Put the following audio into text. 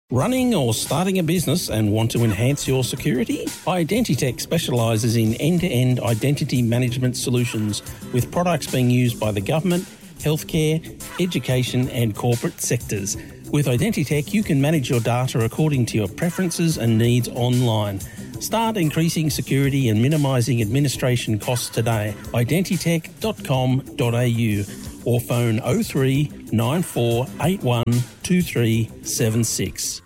Running or starting a business and want to enhance your security? Identitech specialises in end-to-end identity management solutions with products being used by the government, healthcare, education and corporate sectors. With Identitech, you can manage your data according to your preferences and needs online. Start increasing security and minimising administration costs today. Identitech.com.au or phone 03 9481 2376.